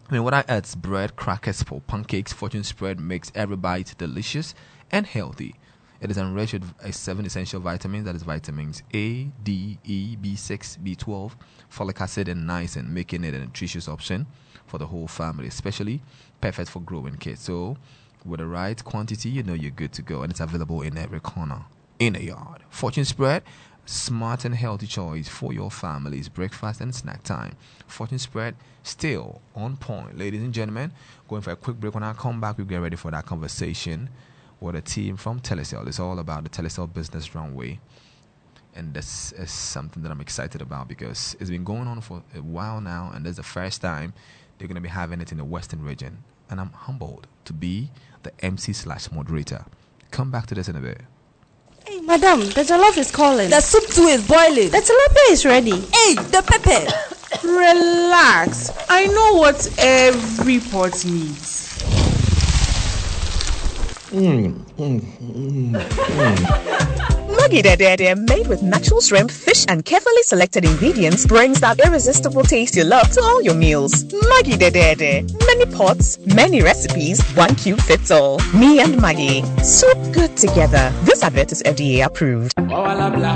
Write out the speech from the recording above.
I mean, whether it's bread, crackers, or pancakes, Fortune Spread makes every bite delicious and healthy. It is enriched with 7 essential vitamins, that is vitamins A, D, E, B6, B12, folic acid, and niacin, making it a nutritious option for the whole family, especially perfect for growing kids. So, with the right quantity, you know you're good to go, and it's available in every corner in a yard. Fortune Spread, smart and healthy choice for your family's breakfast and snack time. Fortune Spread, still on point. Ladies and gentlemen, going for a quick break. When I come back, we'll get ready for that conversation with a team from Telecel. It's all about the Telecel Business Runway. And this is something that I'm excited about because it's been going on for a while now, and this is the first time they're going to be having it in the Western region. And I'm humbled to be the MC/moderator. Come back to this in a bit. Hey, madam, the jollof is calling. The soup too is boiling. The tilapia is ready. Hey, the pepper. Relax. I know what every pot needs. Maggi Dede, made with natural shrimp, fish, and carefully selected ingredients, brings that irresistible taste you love to all your meals. Maggi Dede, many pots, many recipes, one cube fits all. Me and Maggi, so good together. This advert is FDA approved.